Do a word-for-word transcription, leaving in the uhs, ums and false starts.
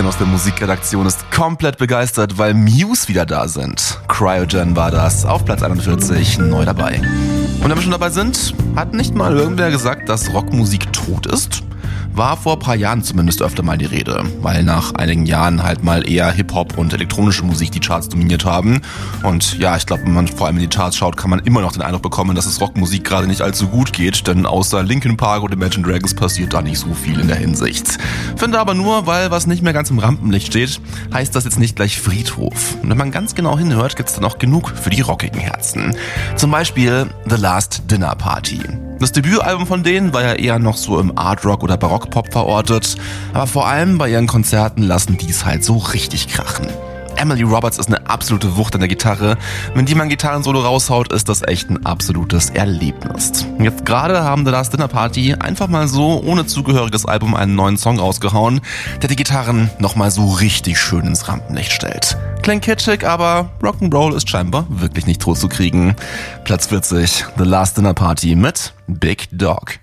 Christian aus der Musikredaktion ist komplett begeistert, weil Muse wieder da sind. Cryogen war das, auf Platz einundvierzig, neu dabei. Und wenn wir schon dabei sind, hat nicht mal irgendwer gesagt, dass Rockmusik tot ist? War vor ein paar Jahren zumindest öfter mal die Rede, weil nach einigen Jahren halt mal eher Hip-Hop und elektronische Musik die Charts dominiert haben. Und ja, ich glaube, wenn man vor allem in die Charts schaut, kann man immer noch den Eindruck bekommen, dass es Rockmusik gerade nicht allzu gut geht, denn außer Linkin Park und Imagine Dragons passiert da nicht so viel in der Hinsicht. Finde aber nur, weil was nicht mehr ganz im Rampenlicht steht, heißt das jetzt nicht gleich Friedhof. Und wenn man ganz genau hinhört, gibt's dann auch genug für die rockigen Herzen. Zum Beispiel The Last Dinner Party. Das Debütalbum von denen war ja eher noch so im Art-Rock oder Barock-Pop verortet, aber vor allem bei ihren Konzerten lassen die es halt so richtig krachen. Emily Roberts ist eine absolute Wucht an der Gitarre. Wenn die mal ein Gitarrensolo raushaut, ist das echt ein absolutes Erlebnis. Jetzt gerade haben The Last Dinner Party einfach mal so ohne zugehöriges Album einen neuen Song rausgehauen, der die Gitarren nochmal so richtig schön ins Rampenlicht stellt. Klingt kitschig, aber Rock'n'Roll ist scheinbar wirklich nicht tot zu kriegen. Platz vierzig, The Last Dinner Party mit Big Dog.